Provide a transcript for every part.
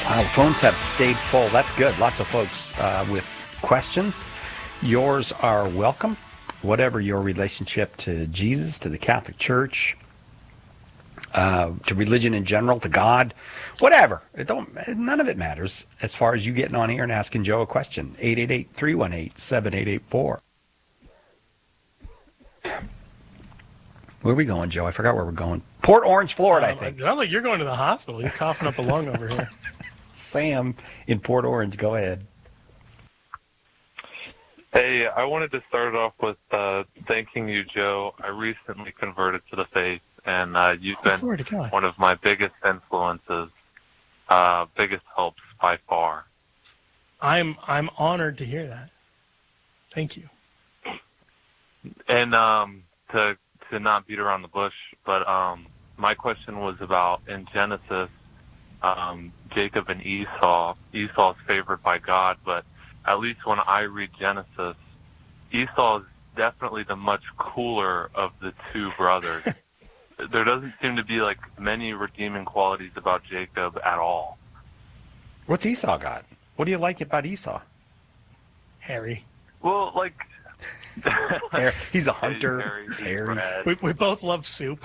Phones have stayed full. That's good. Lots of folks with questions. Yours are welcome. Whatever your relationship to Jesus, to the Catholic Church, to religion in general, to God, whatever. None of it matters as far as you getting on here and asking Joe a question. 888-318-7884. Where are we going, Joe? I forgot where we're going. Port Orange, Florida, I think. It sounds like you're going to the hospital. You're coughing up a lung over here. Sam in Port Orange, go ahead. Hey, I wanted to start off with thanking you, Joe. I recently converted to the faith, and you've been one of my biggest influences, biggest helps by far. I'm honored to hear that. Thank you. And to not beat around the bush, but my question was about in Genesis, Jacob and Esau. Esau's favored by God, but at least when I read Genesis, Esau is definitely the much cooler of the two brothers. There doesn't seem to be like many redeeming qualities about Jacob at all. What's Esau got? What do you like about Esau? Harry. Well, like... He's a hunter. He's hairy. We both love soup.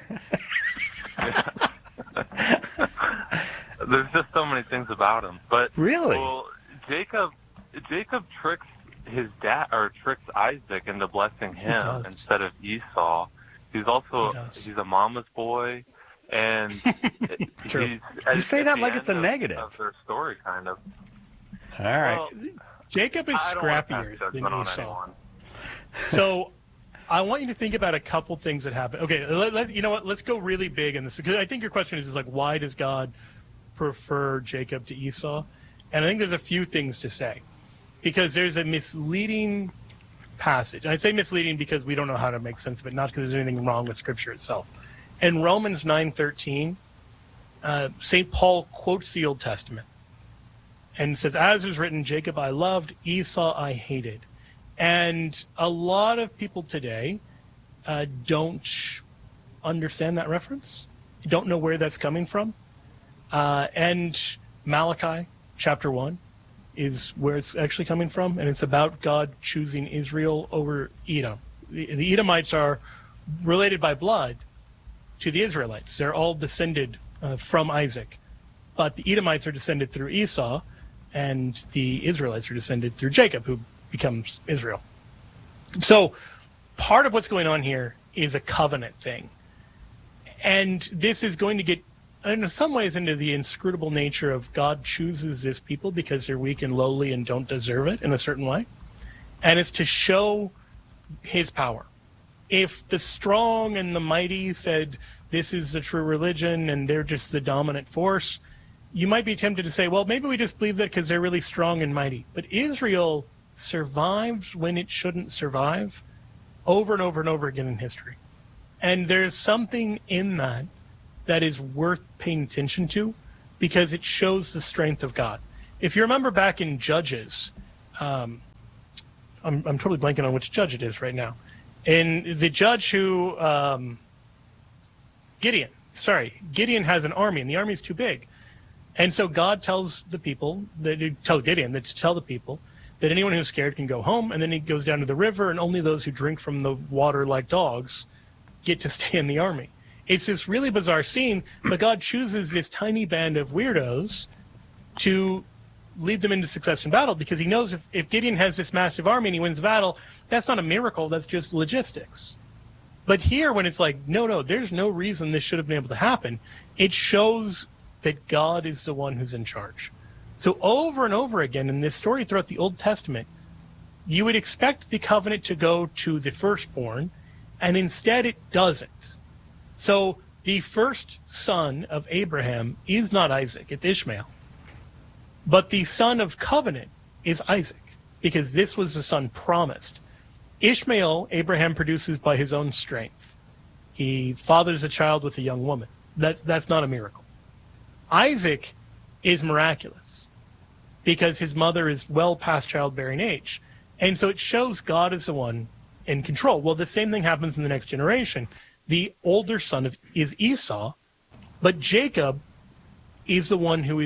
There's just so many things about him. But really, well, Jacob tricks his dad, or tricks Isaac into blessing him instead of Esau. He's a mama's boy, and you say that like it's a negative of their story, kind of. All right. Well, Jacob is scrappier than Esau. So I want you to think about a couple things that happen. Okay, you know what? Let's go really big in this, because I think your question is like, why does God prefer Jacob to Esau? And I think there's a few things to say, because there's a misleading passage. And I say misleading because we don't know how to make sense of it, not because there's anything wrong with Scripture itself. In Romans 9:13, St. Paul quotes the Old Testament and says, as is written, Jacob I loved, Esau I hated. And a lot of people today don't understand that reference, don't know where that's coming from. And Malachi chapter 1 is where it's actually coming from, and it's about God choosing Israel over Edom. The Edomites are related by blood to the Israelites. They're all descended from Isaac. But the Edomites are descended through Esau, and the Israelites are descended through Jacob, who becomes Israel. So part of what's going on here is a covenant thing. And this is going to get, in some ways, into the inscrutable nature of God chooses this people because they're weak and lowly and don't deserve it in a certain way. And it's to show his power. If the strong and the mighty said this is the true religion and they're just the dominant force, you might be tempted to say, well, maybe we just believe that because they're really strong and mighty. But Israel survives when it shouldn't survive over and over and over again in history. And there's something in that is worth paying attention to, because it shows the strength of God. If you remember back in Judges, I'm totally blanking on which judge it is right now. And the judge who, Gideon has an army, and the army is too big. And so God tells the people, tells Gideon to tell the people that anyone who's scared can go home, and then he goes down to the river, and only those who drink from the water like dogs get to stay in the army. It's this really bizarre scene, but God chooses this tiny band of weirdos to lead them into success in battle, because he knows if Gideon has this massive army and he wins the battle, that's not a miracle, that's just logistics. But here, when it's like, no, there's no reason this should have been able to happen, it shows that God is the one who's in charge. So over and over again in this story throughout the Old Testament, you would expect the covenant to go to the firstborn, and instead it doesn't. So the first son of Abraham is not Isaac, it's Ishmael. But the son of covenant is Isaac, because this was the son promised. Ishmael, Abraham produces by his own strength. He fathers a child with a young woman. That's not a miracle. Isaac is miraculous, because his mother is well past childbearing age. And so it shows God is the one in control. Well, the same thing happens in the next generation. The older son is Esau, but Jacob is the one who is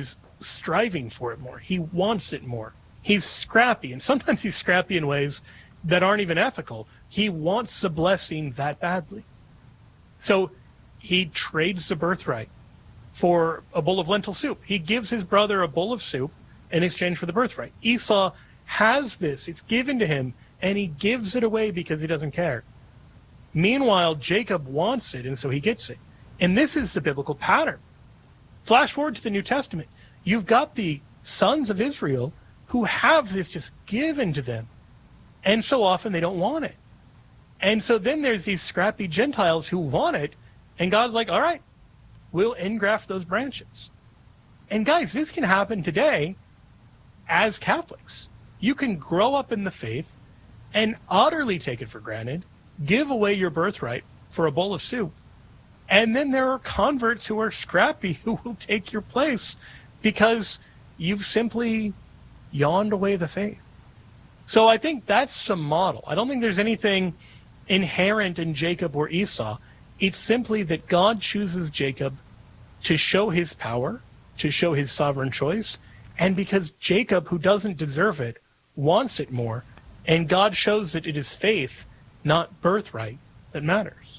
striving for it more. He wants it more. He's scrappy, and sometimes he's scrappy in ways that aren't even ethical. He wants the blessing that badly. So he trades the birthright for a bowl of lentil soup. He gives his brother a bowl of soup in exchange for the birthright. Esau has this. It's given to him, and he gives it away because he doesn't care. Meanwhile, Jacob wants it, and so he gets it. And this is the biblical pattern. Flash forward to the New Testament. You've got the sons of Israel who have this just given to them. And so often they don't want it. And so then there's these scrappy Gentiles who want it, and God's like, all right, we'll engraft those branches. And guys, this can happen today as Catholics. You can grow up in the faith and utterly take it for granted, give away your birthright for a bowl of soup, and then there are converts who are scrappy who will take your place because you've simply yawned away the faith. So I think that's the model. I don't think there's anything inherent in Jacob or Esau. It's simply that God chooses Jacob to show his power, to show his sovereign choice, and because Jacob, who doesn't deserve it, wants it more, and God shows that it is faith, not birthright, that matters.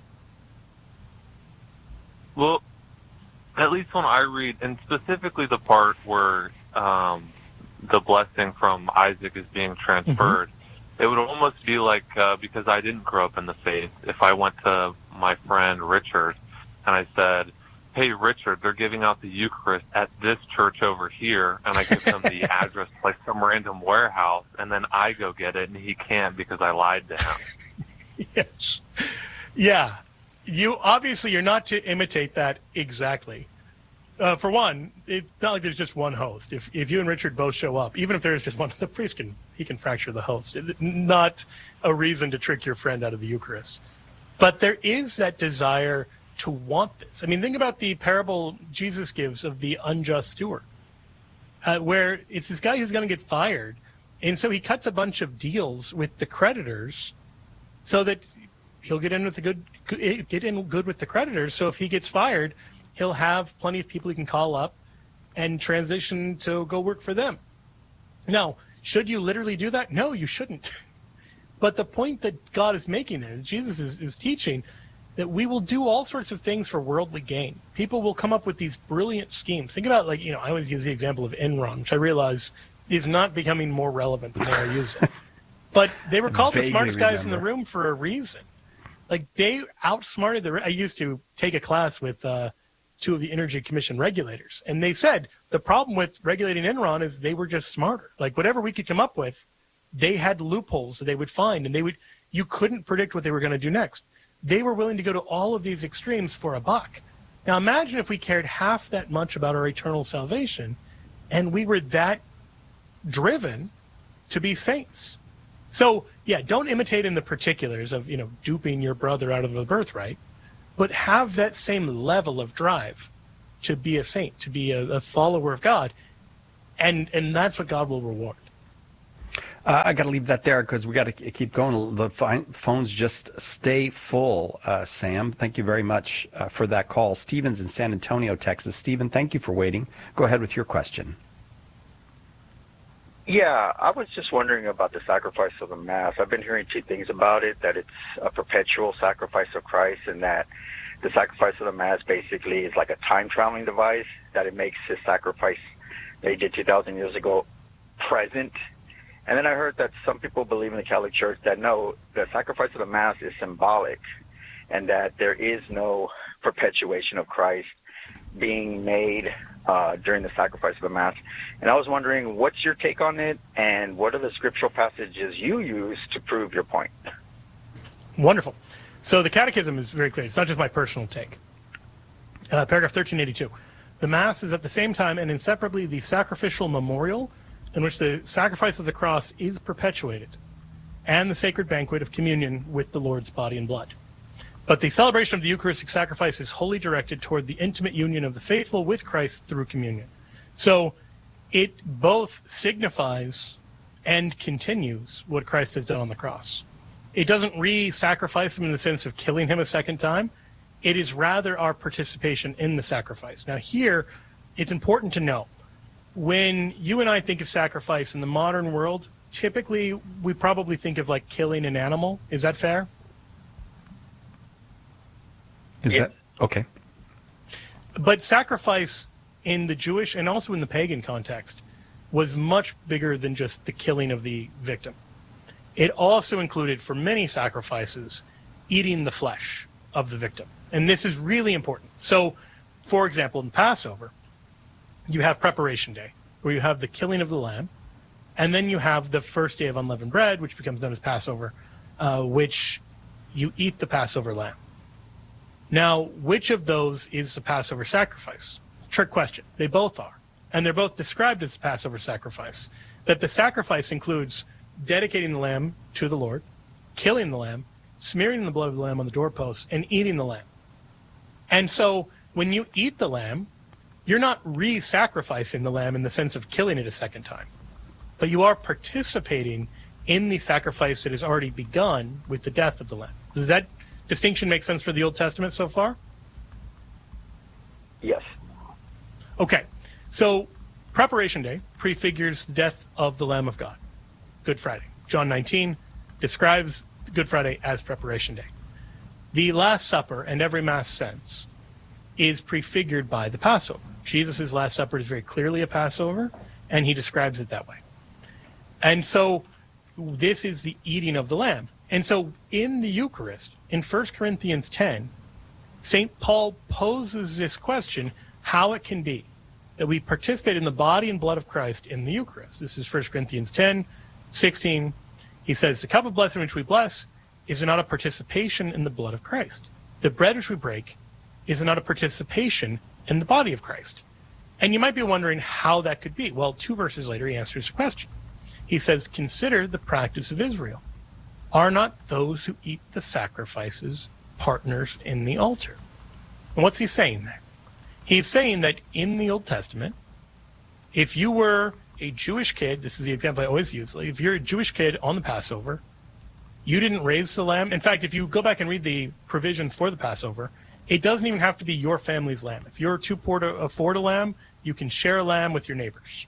Well, at least when I read, and specifically the part where the blessing from Isaac is being transferred, it would almost be like, because I didn't grow up in the faith, if I went to my friend Richard and I said, hey, Richard, they're giving out the Eucharist at this church over here, and I give them the address to like some random warehouse, and then I go get it, and he can't because I lied to him. Yes. Yeah. You're not to imitate that exactly. For one, it's not like there's just one host. If you and Richard both show up, even if there is just one, the priest can fracture the host. Not a reason to trick your friend out of the Eucharist. But there is that desire to want this. I mean, think about the parable Jesus gives of the unjust steward, where it's this guy who's going to get fired, and so he cuts a bunch of deals with the creditors so that he'll get in good with the creditors. So if he gets fired, he'll have plenty of people he can call up and transition to go work for them. Now, should you literally do that? No, you shouldn't. But the point that God is making there, Jesus is teaching, that we will do all sorts of things for worldly gain. People will come up with these brilliant schemes. Think about, I always use the example of Enron, which I realize is not becoming more relevant the more I use it. But they were called the smartest guys in the room for a reason. They outsmarted I used to take a class with two of the Energy Commission regulators, and they said the problem with regulating Enron is they were just smarter. Whatever we could come up with, they had loopholes that they would find, and you couldn't predict what they were going to do next. They were willing to go to all of these extremes for a buck. Now imagine if we cared half that much about our eternal salvation, and we were that driven to be saints. So, yeah, don't imitate in the particulars of, duping your brother out of the birthright, but have that same level of drive to be a saint, to be a follower of God, and that's what God will reward. I got to leave that there because we got to keep going. The phones just stay full, Sam. Thank you very much for that call. Stephen's in San Antonio, Texas. Stephen, thank you for waiting. Go ahead with your question. Yeah, I was just wondering about the sacrifice of the Mass. I've been hearing two things about it, that it's a perpetual sacrifice of Christ, and that the sacrifice of the Mass basically is like a time-traveling device, that it makes his sacrifice that he did 2,000 years ago present. And then I heard that some people believe in the Catholic Church that no, the sacrifice of the Mass is symbolic, and that there is no perpetuation of Christ being made during the sacrifice of the Mass. And I was wondering, what's your take on it, and what are the scriptural passages you use to prove your point? Wonderful. So the Catechism is very clear. It's not just my personal take. Paragraph 1382. The Mass is at the same time and inseparably the sacrificial memorial in which the sacrifice of the cross is perpetuated, and the sacred banquet of communion with the Lord's body and blood. But the celebration of the Eucharistic sacrifice is wholly directed toward the intimate union of the faithful with Christ through communion. So it both signifies and continues what Christ has done on the cross. It doesn't re-sacrifice him in the sense of killing him a second time. It is rather our participation in the sacrifice. Now here, it's important to know when you and I think of sacrifice in the modern world, typically we probably think of like killing an animal. Is that fair? Is that okay? But sacrifice in the Jewish and also in the pagan context was much bigger than just the killing of the victim. It also included, for many sacrifices, eating the flesh of the victim. And this is really important. So, for example, in Passover, you have preparation day, where you have the killing of the lamb, and then you have the first day of unleavened bread, which becomes known as Passover, which you eat the Passover lamb. Now, which of those is the Passover sacrifice? Trick question. They both are. And they're both described as the Passover sacrifice. That the sacrifice includes dedicating the lamb to the Lord, killing the lamb, smearing the blood of the lamb on the doorposts, and eating the lamb. And so when you eat the lamb, you're not re-sacrificing the lamb in the sense of killing it a second time. But you are participating in the sacrifice that has already begun with the death of the lamb. Does that distinction make sense for the Old Testament so far? Yes. Okay. So preparation day prefigures the death of the Lamb of God, Good Friday. John 19 describes Good Friday as preparation day. The Last Supper, and every Mass since, is prefigured by the Passover. Jesus' Last Supper is very clearly a Passover, and he describes it that way. And so this is the eating of the lamb. And so in the Eucharist, in 1 Corinthians 10, St. Paul poses this question, how it can be that we participate in the body and blood of Christ in the Eucharist. This is 1 Corinthians 10, 16. He says, the cup of blessing which we bless is not a participation in the blood of Christ. The bread which we break is not a participation in the body of Christ. And you might be wondering how that could be. Well, 2 verses later, he answers the question. He says, consider the practice of Israel. Are not those who eat the sacrifices partners in the altar? And what's he saying there? He's saying that in the Old Testament, if you were a Jewish kid, this is the example I always use, like if you're a Jewish kid on the Passover, you didn't raise the lamb. In fact, if you go back and read the provisions for the Passover, it doesn't even have to be your family's lamb. If you're too poor to afford a lamb, you can share a lamb with your neighbors.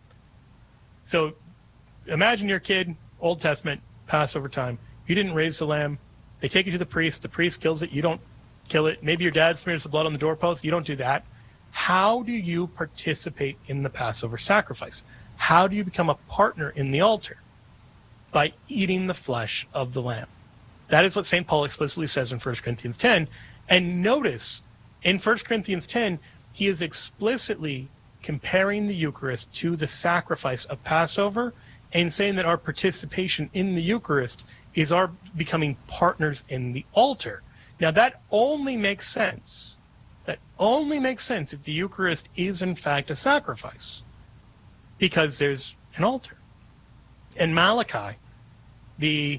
So imagine your kid, Old Testament, Passover time. You didn't raise the lamb. They take it to the priest kills it. You don't kill it. Maybe your dad smears the blood on the doorpost. You don't do that. How do you participate in the Passover sacrifice? How do you become a partner in the altar? By eating the flesh of the lamb. That is what St. Paul explicitly says in 1 Corinthians 10. And notice, in 1 Corinthians 10, he is explicitly comparing the Eucharist to the sacrifice of Passover and saying that our participation in the Eucharist is our becoming partners in the altar. Now, that only makes sense. That only makes sense if the Eucharist is, in fact, a sacrifice, because there's an altar. In Malachi, the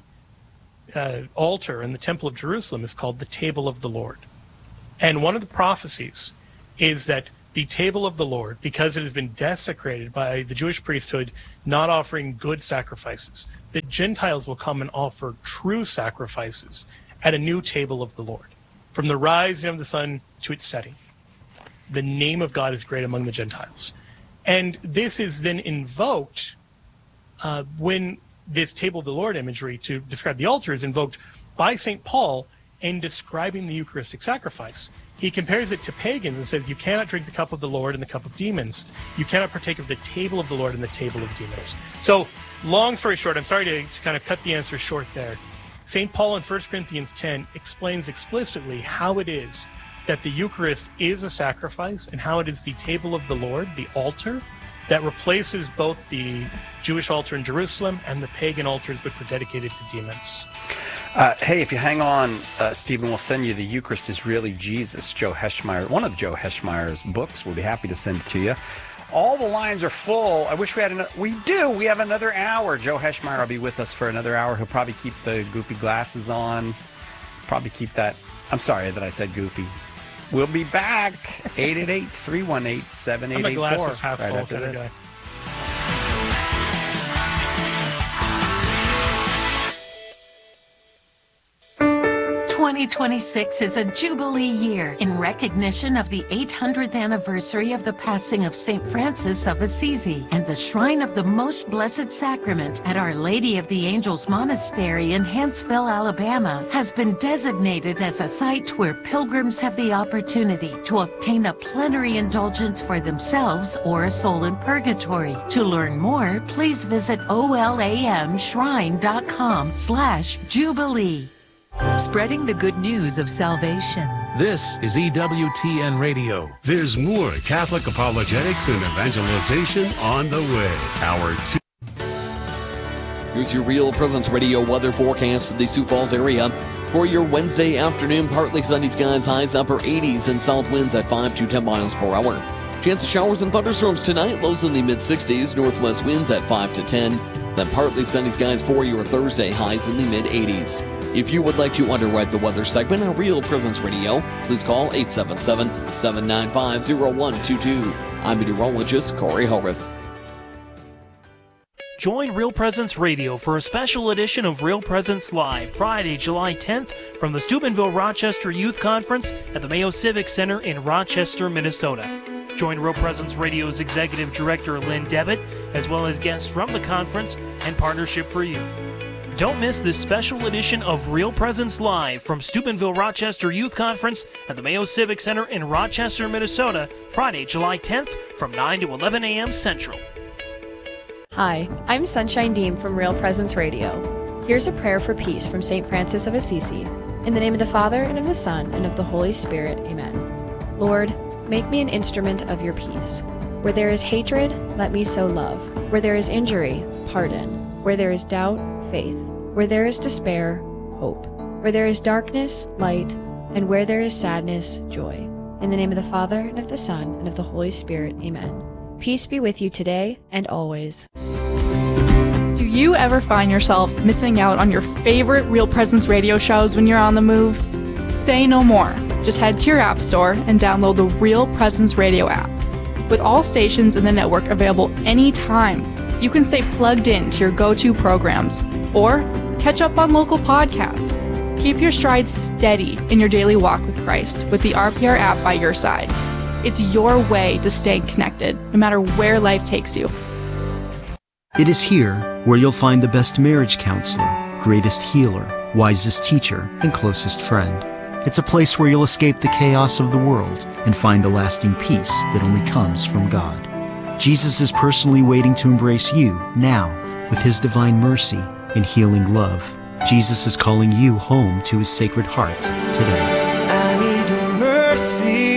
altar in the Temple of Jerusalem is called the Table of the Lord. And one of the prophecies is that the Table of the Lord, because it has been desecrated by the Jewish priesthood not offering good sacrifices, the Gentiles will come and offer true sacrifices at a new table of the Lord, from the rising of the sun to its setting. The name of God is great among the Gentiles. And this is then invoked when this table of the Lord imagery to describe the altar is invoked by St. Paul in describing the Eucharistic sacrifice. He compares it to pagans and says, you cannot drink the cup of the Lord and the cup of demons. You cannot partake of the table of the Lord and the table of demons. So, long story short, I'm sorry to kind of cut the answer short there. St. Paul in 1 Corinthians 10 explains explicitly how it is that the Eucharist is a sacrifice and how it is the table of the Lord, the altar, that replaces both the Jewish altar in Jerusalem and the pagan altars which were dedicated to demons. Hey, if you hang on, Stephen, we'll send you The Eucharist is Really Jesus, Joe Heschmeyer, one of Joe Heschmeyer's books. We'll be happy to send it to you. All the lines are full. I wish we had another. We do. We have another hour. Joe Heschmeyer will be with us for another hour. He'll probably keep the goofy glasses on. Probably keep that. I'm sorry that I said goofy. We'll be back. 888-318-7884. My glasses half right full after kind of this. guy. 2026 is a Jubilee year in recognition of the 800th anniversary of the passing of St. Francis of Assisi, and the Shrine of the Most Blessed Sacrament at Our Lady of the Angels Monastery in Huntsville, Alabama, has been designated as a site where pilgrims have the opportunity to obtain a plenary indulgence for themselves or a soul in purgatory. To learn more, please visit olamshrine.com/Jubilee. Spreading the good news of salvation. This is EWTN Radio. There's more Catholic apologetics and evangelization on the way. Hour 2. Here's your Real Presence Radio weather forecast for the Sioux Falls area. For your Wednesday afternoon, partly sunny skies, highs upper 80s, and south winds at 5 to 10 miles per hour. Chance of showers and thunderstorms tonight, lows in the mid-60s, northwest winds at 5 to 10. Then partly sunny skies for your Thursday, highs in the mid-80s. If you would like to underwrite the weather segment on Real Presence Radio, please call 877-795-0122. I'm meteorologist Corey Howarth. Join Real Presence Radio for a special edition of Real Presence Live, Friday, July 10th, from the Steubenville Rochester Youth Conference at the Mayo Civic Center in Rochester, Minnesota. Join Real Presence Radio's Executive Director Lynn Devitt, as well as guests from the conference and Partnership for Youth. Don't miss this special edition of Real Presence Live from Steubenville Rochester Youth Conference at the Mayo Civic Center in Rochester, Minnesota, Friday, July 10th from 9 to 11 a.m. Central. Hi, I'm Sunshine Deem from Real Presence Radio. Here's a prayer for peace from St. Francis of Assisi. In the name of the Father, and of the Son, and of the Holy Spirit, amen. Lord, make me an instrument of your peace. Where there is hatred, let me sow love. Where there is injury, pardon. Where there is doubt, faith. Where there is despair, hope. Where there is darkness, light. And where there is sadness, joy. In the name of the Father, and of the Son, and of the Holy Spirit, amen. Peace be with you today and always. Do you ever find yourself missing out on your favorite Real Presence radio shows when you're on the move? Say no more. Just head to your app store and download the Real Presence Radio app. With all stations in the network available anytime, you can stay plugged in to your go-to programs or catch up on local podcasts. Keep your stride steady in your daily walk with Christ with the RPR app by your side. It's your way to stay connected, no matter where life takes you. It is here where you'll find the best marriage counselor, greatest healer, wisest teacher, and closest friend. It's a place where you'll escape the chaos of the world and find the lasting peace that only comes from God. Jesus is personally waiting to embrace you now with his divine mercy and healing love. Jesus is calling you home to his sacred heart today. I need your mercy.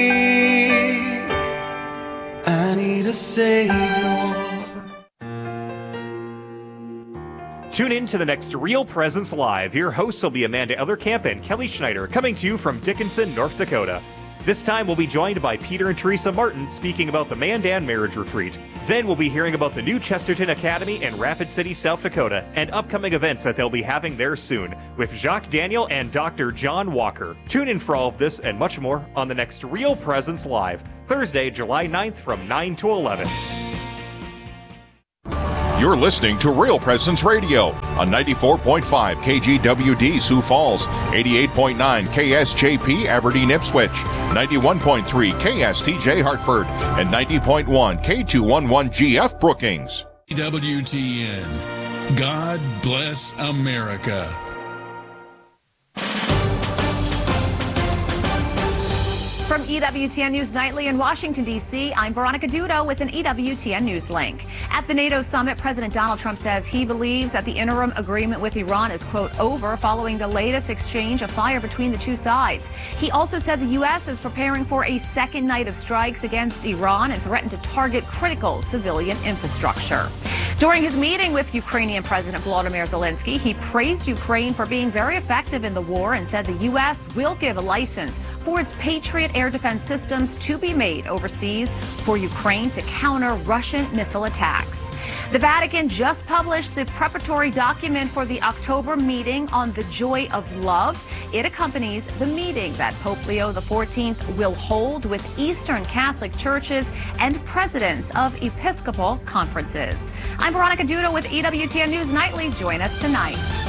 I need a Savior. Tune in to the next Real Presence Live. Your hosts will be Amanda Ellerkamp and Kelly Schneider, coming to you from Dickinson, North Dakota. This time we'll be joined by Peter and Teresa Martin speaking about the Mandan Marriage Retreat. Then we'll be hearing about the new Chesterton Academy in Rapid City, South Dakota, and upcoming events that they'll be having there soon with Jacques Daniel and Dr. John Walker. Tune in for all of this and much more on the next Real Presence Live, Thursday, July 9th from 9 to 11. You're listening to Real Presence Radio on 94.5 KGWD Sioux Falls, 88.9 KSJP Aberdeen Ipswich, 91.3 KSTJ Hartford, and 90.1 K211GF Brookings. EWTN. God bless America. From EWTN News Nightly in Washington, D.C., I'm Veronica Dudo with an EWTN News link. At the NATO summit, President Donald Trump says he believes that the interim agreement with Iran is, quote, over following the latest exchange of fire between the two sides. He also said the U.S. is preparing for a second night of strikes against Iran and threatened to target critical civilian infrastructure. During his meeting with Ukrainian President Volodymyr Zelensky, he praised Ukraine for being very effective in the war and said the U.S. will give a license for its Patriot air defense systems to be made overseas for Ukraine to counter Russian missile attacks. The Vatican just published the preparatory document for the October meeting on the joy of love. It accompanies the meeting that Pope Leo XIV will hold with Eastern Catholic churches and presidents of Episcopal conferences. I'm Veronica Dudo with EWTN News Nightly. Join us tonight.